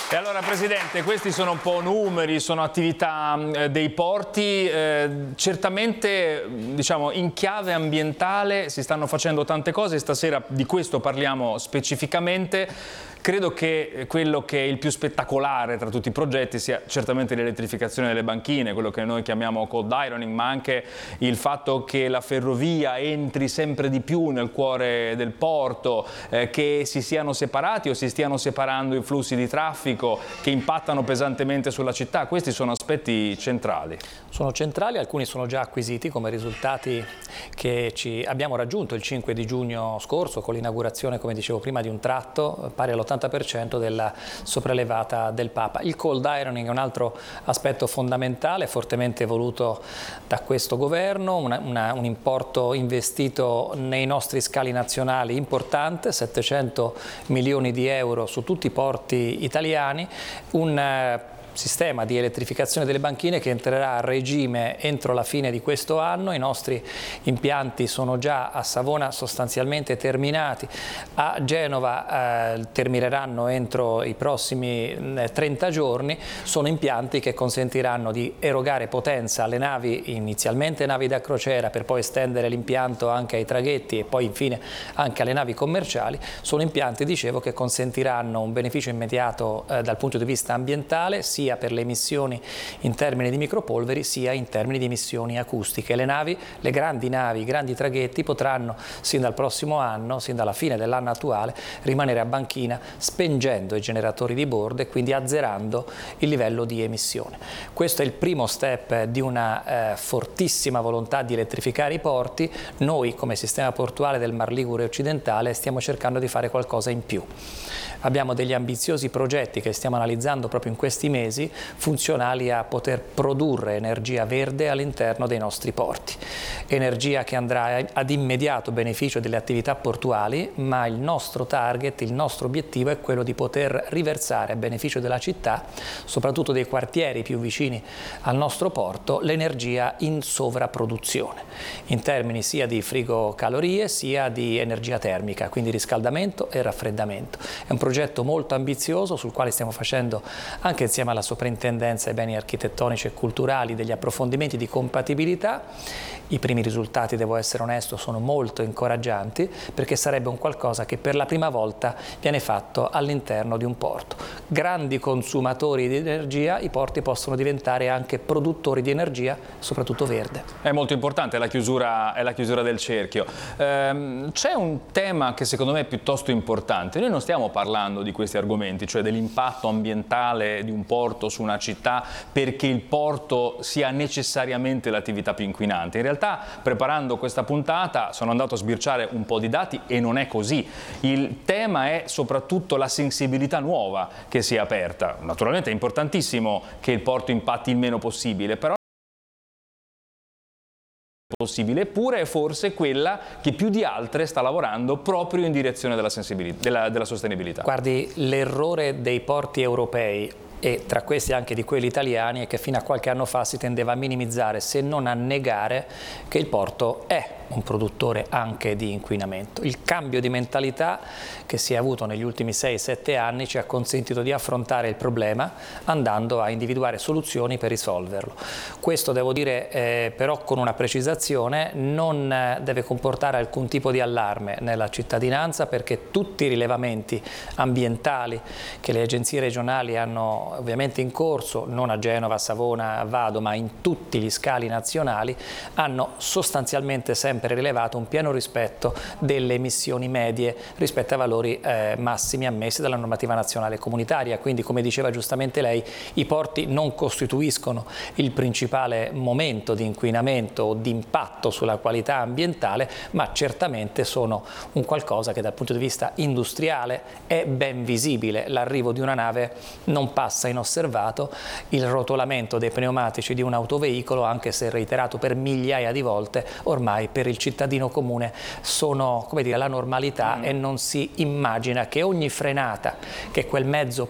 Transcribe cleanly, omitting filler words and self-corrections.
E allora Presidente, questi sono un po' numeri, sono attività dei porti, certamente diciamo in chiave ambientale si stanno facendo tante cose, stasera di questo parliamo specificamente. Credo che quello che è il più spettacolare tra tutti i progetti sia certamente l'elettrificazione delle banchine, quello che noi chiamiamo cold ironing, ma anche il fatto che la ferrovia entri sempre di più nel cuore del porto, che si siano separati o si stiano separando i flussi di traffico che impattano pesantemente sulla città. Questi sono aspetti centrali. Sono centrali, alcuni sono già acquisiti come risultati che abbiamo raggiunto il 5 di giugno scorso con l'inaugurazione, come dicevo prima, di un tratto pari all'80% della sopraelevata del Papa. Il cold ironing è un altro aspetto fondamentale, fortemente voluto da questo governo, un importo investito nei nostri scali nazionali importante, 700 milioni di euro su tutti i porti italiani, un sistema di elettrificazione delle banchine che entrerà a regime entro la fine di questo anno. I nostri impianti sono già a Savona sostanzialmente terminati, a Genova termineranno entro i prossimi 30 giorni. Sono impianti che consentiranno di erogare potenza alle navi, inizialmente navi da crociera, per poi estendere l'impianto anche ai traghetti e poi infine anche alle navi commerciali. Sono impianti, dicevo, che consentiranno un beneficio immediato dal punto di vista ambientale, sia per le emissioni in termini di micropolveri sia in termini di emissioni acustiche. Le navi, le grandi navi, i grandi traghetti potranno sin dal prossimo anno, sin dalla fine dell'anno attuale, rimanere a banchina spengendo i generatori di bordo e quindi azzerando il livello di emissione. Questo è il primo step di una fortissima volontà di elettrificare i porti. Noi come sistema portuale del Mar Ligure occidentale stiamo cercando di fare qualcosa in più. Abbiamo degli ambiziosi progetti che stiamo analizzando proprio in questi mesi, funzionali a poter produrre energia verde all'interno dei nostri porti. Energia che andrà ad immediato beneficio delle attività portuali, ma il nostro target, il nostro obiettivo è quello di poter riversare a beneficio della città, soprattutto dei quartieri più vicini al nostro porto, l'energia in sovrapproduzione, in termini sia di frigocalorie sia di energia termica, quindi riscaldamento e raffreddamento. È un progetto molto ambizioso sul quale stiamo facendo anche insieme alla Soprintendenza ai beni architettonici e culturali degli approfondimenti di compatibilità. I primi risultati, devo essere onesto, sono molto incoraggianti, perché sarebbe un qualcosa che per la prima volta viene fatto all'interno di un porto. Grandi consumatori di energia, i porti possono diventare anche produttori di energia, soprattutto verde. È molto importante, è la chiusura del cerchio. C'è un tema che secondo me è piuttosto importante. Noi non stiamo parlando di questi argomenti, cioè dell'impatto ambientale di un porto su una città, perché il porto sia necessariamente l'attività più inquinante. In realtà, preparando questa puntata, sono andato a sbirciare un po' di dati e non è così. Il tema è soprattutto la sensibilità nuova che si è aperta. Naturalmente è importantissimo che il porto impatti il meno possibile, però eppure è forse quella che più di altre sta lavorando proprio in direzione della sostenibilità. Guardi, l'errore dei porti europei, e tra questi anche di quelli italiani, è che fino a qualche anno fa si tendeva a minimizzare, se non a negare, che il porto è un produttore anche di inquinamento. Il cambio di mentalità che si è avuto negli ultimi 6-7 anni ci ha consentito di affrontare il problema andando a individuare soluzioni per risolverlo. Questo, devo dire, però con una precisazione, non deve comportare alcun tipo di allarme nella cittadinanza, perché tutti i rilevamenti ambientali che le agenzie regionali hanno ovviamente in corso, non a Genova, a Savona, a Vado, ma in tutti gli scali nazionali, hanno sostanzialmente sempre rilevato un pieno rispetto delle emissioni medie rispetto ai valori massimi ammessi dalla normativa nazionale comunitaria. Quindi, come diceva giustamente lei, i porti non costituiscono il principale momento di inquinamento o di impatto sulla qualità ambientale, ma certamente sono un qualcosa che dal punto di vista industriale è ben visibile. L'arrivo di una nave non passa inosservato, il rotolamento dei pneumatici di un autoveicolo, anche se reiterato per migliaia di volte, ormai per il cittadino comune sono, come dire, la normalità, e non si immagina che ogni frenata che quel mezzo